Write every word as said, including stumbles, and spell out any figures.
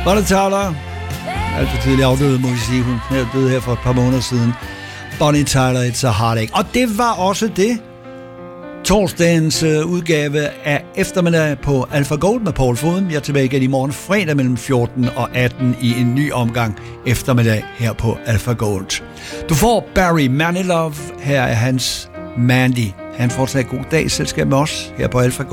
Bonnie Tyler, alt for tidligt afdøde, må vi sige. Hun er død her for et par måneder siden. Bonnie Tyler, It's a Heartache. Og det var også det. Torsdagens uh, udgave af Eftermiddag på Alpha Gold med Paul Foden. Jeg er tilbage igen i morgen fredag mellem fjorten og atten i en ny omgang Eftermiddag her på Alpha Gold. Du får Barry Manilow. Her er hans Mandy. Han fortsat god dag i selskab med os her på Alpha Gold.